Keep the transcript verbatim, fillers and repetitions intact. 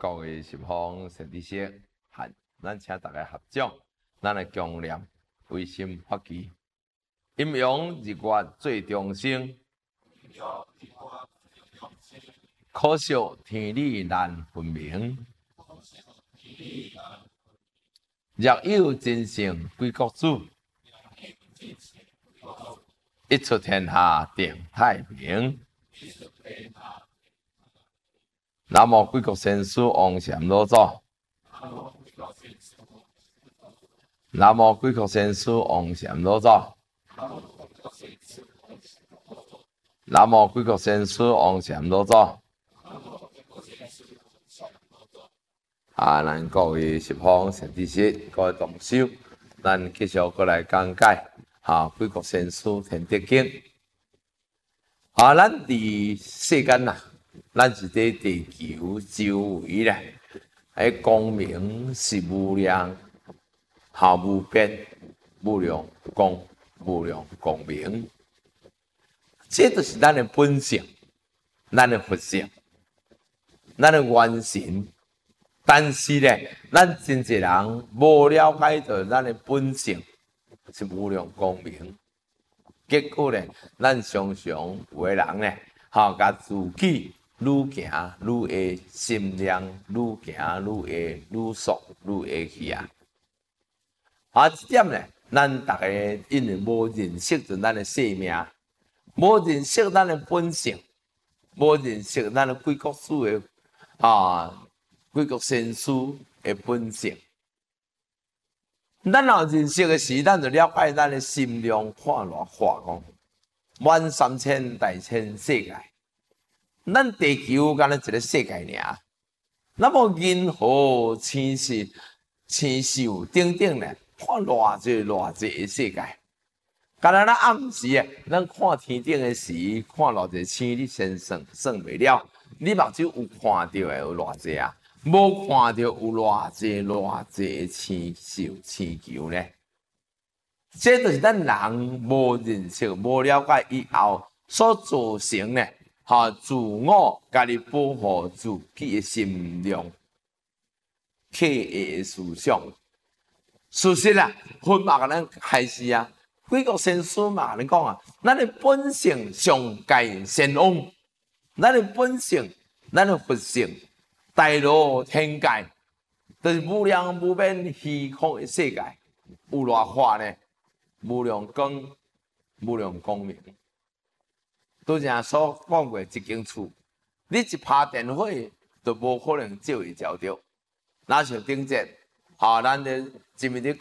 各位十方善知识，含咱请大家合掌，咱来共念唯心发起，阴阳日月最中生，可惜天理难分明。若有真圣归国主，一出天下定太平。南无贵国先师王禅老祖。南无贵国先师王禅老祖。南无贵国先师王禅老祖。啊，咱各位十方善知识，各位同修，咱继续过来讲解啊，贵国先师天德经。啊，咱伫世间呐。咱是伫地球周围咧，迄光明是无量，哈无边，无量光，无量光明。这就是咱的本性，咱的佛性，咱的原神。但是咧，咱真侪人无了解到咱的本性是无量光明，结果咧，咱常常有个人咧，哈，甲自己。愈行愈会心量，愈行愈会愈缩愈会去啊！啊，这点呢，咱大家因为无认识到咱的生命，无认识咱的本性，无认识咱的贵国主的啊，贵国先师的本性。咱若认识的时，咱就了解咱的心量看偌化讲，满三千大千世界。咱地球敢若一个世界尔，那么银河、星星、星宿等等咧，看偌济偌济个世界。敢若咱暗时诶，咱看天顶诶时，看偌济星，你先算算袂了。你目睭有看到诶有偌济啊？无看到有偌济偌济星宿、星球咧？这就是咱人无认识、无了解以后所造成咧。哈，自我家己保护自己的心量，刻意的思想。事实啊，佛嘛甲咱开示啊，贵国先师嘛甲咱讲啊，咱的本性上界仙翁，咱的本性，咱的佛性，大罗天界，就是无量无边虚空的世界，有偌化呢？无量光，无量光明。都像所讲过一间厝，你一拍电火，就无可能照会照着。哪像顶节，哈、啊，咱咧前面咧讲